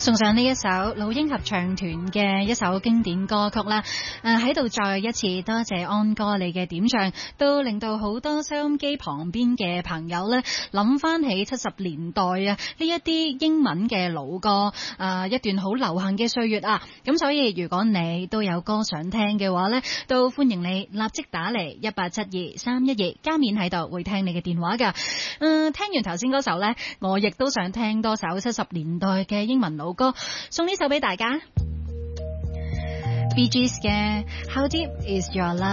送上呢一首老鷹合唱團嘅一首經典歌曲啦，喺度再一次多謝安哥你嘅點唱，都令到好多收音機旁邊嘅朋友呢諗翻起70年代啊呢一啲英文嘅老歌，一段好流行嘅歲月啊，咁所以如果你都有歌想聽嘅話呢，都歡迎你立即打嚟1872-312，加冕喺度會聽你嘅電話噶。聽完頭先嗰首呢，我亦都想聽多首70年代嘅英文老歌，送呢首俾大家 Bee Gees 嘅 How Deep Is Your Love。